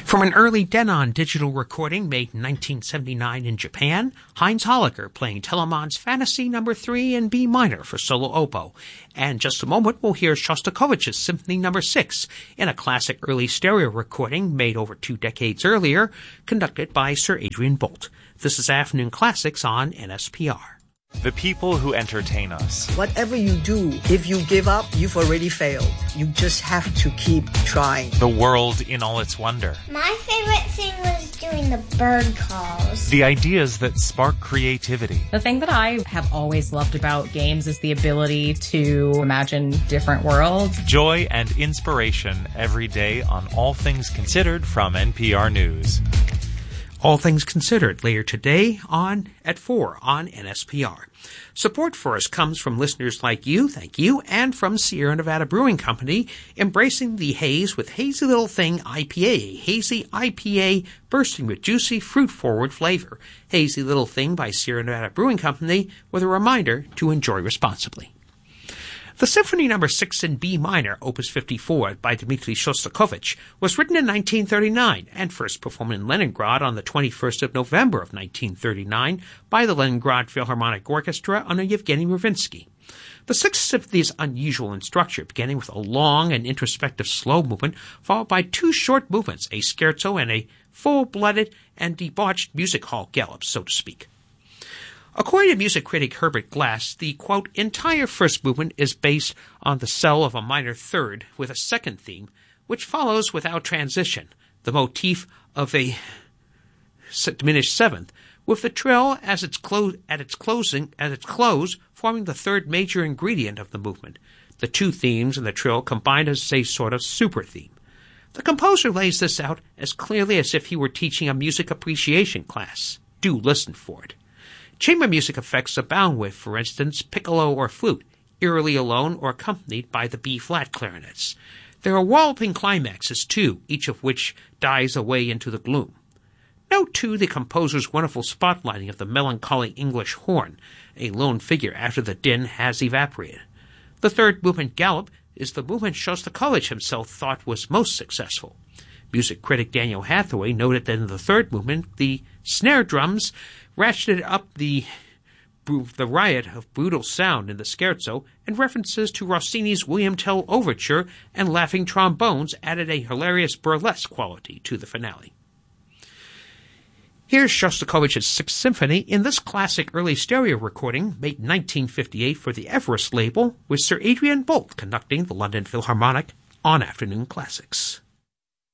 From an early Denon digital recording made in 1979 in Japan, Heinz Holliger playing Telemann's Fantasy No. 3 in B minor for solo oboe. And in just a moment, we'll hear Shostakovich's Symphony No. 6 in a classic early stereo recording made over 2 decades earlier, conducted by Sir Adrian Boult. This is Afternoon Classics on NSPR. The people who entertain us. Whatever you do, if you give up, you've already failed. You just have to keep trying. The world in all its wonder. My favorite thing was doing the bird calls. The ideas that spark creativity. The thing that I have always loved about games is the ability to imagine different worlds. Joy and inspiration every day on All Things Considered from NPR News. All Things Considered later today at 4 on NSPR. Support for us comes from listeners like you, thank you, and from Sierra Nevada Brewing Company, embracing the haze with Hazy Little Thing IPA, hazy IPA bursting with juicy, fruit-forward flavor. Hazy Little Thing by Sierra Nevada Brewing Company, with a reminder to enjoy responsibly. The Symphony No. 6 in B minor, Opus 54, by Dmitri Shostakovich, was written in 1939 and first performed in Leningrad on the 21st of November of 1939 by the Leningrad Philharmonic Orchestra under Yevgeny Ravinsky. The Sixth Symphony is unusual in structure, beginning with a long and introspective slow movement, followed by 2 short movements, a scherzo and a full-blooded and debauched music hall gallop, so to speak. According to music critic Herbert Glass, the, quote, entire first movement is based on the cell of a minor third with a second theme, which follows without transition, the motif of a diminished seventh, with the trill at its close forming the third major ingredient of the movement. The 2 themes and the trill combined as a sort of super theme. The composer lays this out as clearly as if he were teaching a music appreciation class. Do listen for it. Chamber music effects abound with, for instance, piccolo or flute, eerily alone or accompanied by the B-flat clarinets. There are walloping climaxes, too, each of which dies away into the gloom. Note, too, the composer's wonderful spotlighting of the melancholy English horn, a lone figure after the din has evaporated. The third movement, Gallop, is the movement Shostakovich himself thought was most successful. Music critic Daniel Hathaway noted that in the third movement, the snare drums ratcheted up the riot of brutal sound in the scherzo, and references to Rossini's William Tell Overture and laughing trombones added a hilarious burlesque quality to the finale. Here's Shostakovich's Sixth Symphony in this classic early stereo recording made in 1958 for the Everest label, with Sir Adrian Boult conducting the London Philharmonic on Afternoon Classics.